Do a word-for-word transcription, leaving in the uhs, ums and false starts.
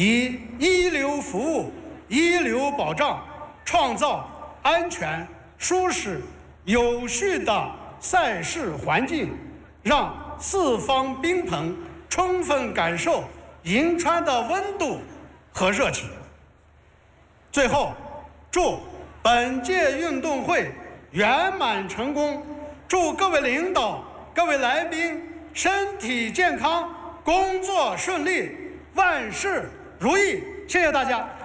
以一流服务、一流保障，创造安全、舒适、有序的赛事环境，让四方宾朋充分感受银川的温度和热情。最后，祝本届运动会圆满成功，祝各位领导、各位来宾身体健康，工作顺利，万事如意。谢谢大家。